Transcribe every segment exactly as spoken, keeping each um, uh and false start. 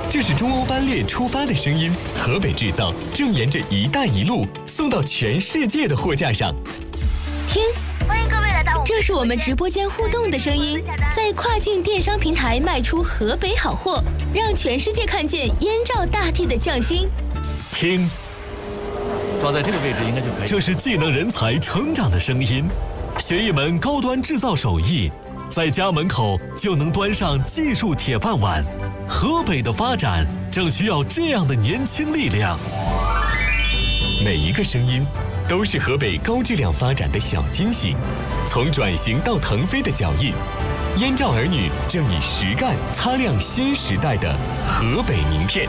这是中欧班列出发的声音，河北制造正沿着“一带一路”送到全世界的货架上。 听，欢迎各位来到，这是我们直播间互动的声音，在跨境电商平台卖出河北好货，让全世界看见燕赵大地的匠心。 听， 抓在这个位置应该就可以。 这是技能人才成长的声音，学一门高端制造手艺，在家门口就能端上技术铁饭碗。河北的发展正需要这样的年轻力量。每一个声音都是河北高质量发展的小惊喜，从转型到腾飞的脚印，燕赵儿女正以实干擦亮新时代的河北名片。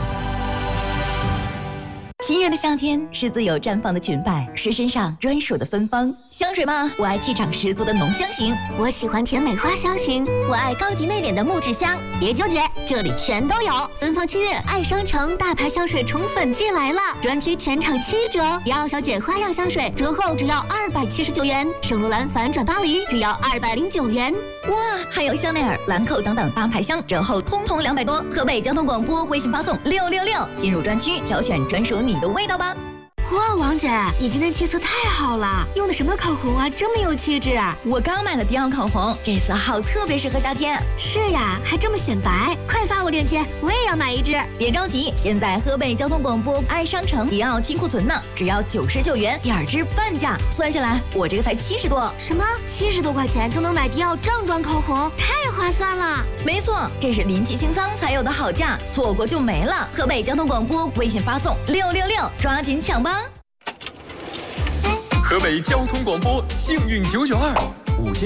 七月的夏天是自由绽放的裙摆，是身上专属的芬芳。香水吗？我爱气场十足的浓香型， 我喜欢甜美花香型，我爱高级内敛的木质香。别纠结，这里全都有。芬芳七月爱商城大牌香水宠粉季来了，专区全场七折，迪奥小姐花样香水折后只要二百七十九元，圣罗兰反转巴黎只要二百零九元。 哇，还有香奈儿、兰蔻等等大牌香折后通通两百多。河北交通广播微信发送六六六，进入专区挑选专属你的味道吧。 哇，王姐，你今天气色太好了，用的什么口红啊，这么有气质啊！ 我刚买了迪奥口红，这色号特别适合夏天。 是呀，还这么显白，快发我链接，我也要买一支。 别着急，现在河北交通广播爱商城迪奥清库存呢，只要九十九元，第二支半价，算下来我这个才七十多。 什么？七十多块钱就能买迪奥正装口红，太划算了！ 没错，这是临期清仓才有的好价，错过就没了。河北交通广播微信发送六六六，抓紧抢吧！ 河北交通广播幸运九九二，午间